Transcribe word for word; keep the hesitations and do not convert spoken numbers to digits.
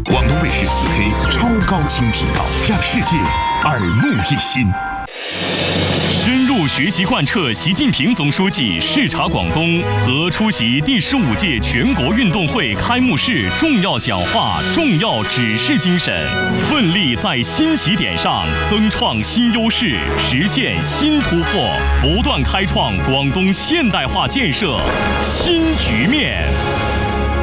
广东卫视四 K 超高清频道，让世界耳目一新。深入学习贯彻习近平总书记视察广东和出席第十五届全国运动会开幕式重要讲话、重要指示精神，奋力在新起点上增创新优势，实现新突破，不断开创广东现代化建设新局面。